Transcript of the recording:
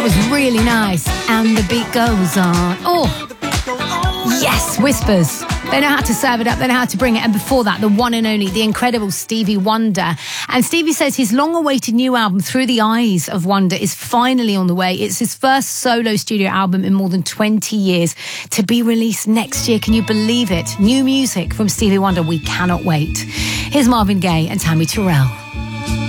was really nice. And the beat goes on. Oh, yes, Whispers. They know how to serve it up. They know how to bring it. And before that, the one and only, the incredible Stevie Wonder. And Stevie says his long-awaited new album, Through the Eyes of Wonder, is finally on the way. It's his first solo studio album in more than 20 years to be released next year. Can you believe it? New music from Stevie Wonder. We cannot wait. Here's Marvin Gaye and Tammy Terrell.